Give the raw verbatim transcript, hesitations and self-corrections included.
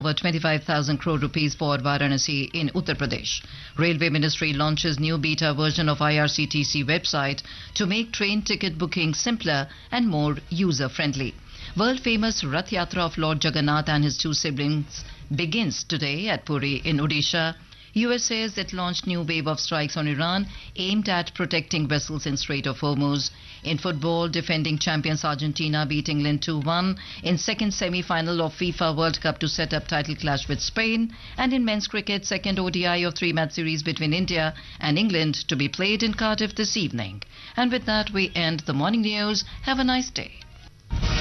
worth twenty-five thousand crore rupees for Varanasi in Uttar Pradesh. Railway Ministry launches new beta version of I R C T C website to make train ticket booking simpler and more user-friendly. World famous Rath Yatra of Lord Jagannath and his two siblings begins today at Puri in Odisha. U S says it launched new wave of strikes on Iran aimed at protecting vessels in Strait of Hormuz. In football, defending champions Argentina beat England two one in second semi-final of FIFA World Cup to set up title clash with Spain. And in men's cricket, second O D I of three-match series between India and England to be played in Cardiff this evening. And with that, we end the morning news. Have a nice day.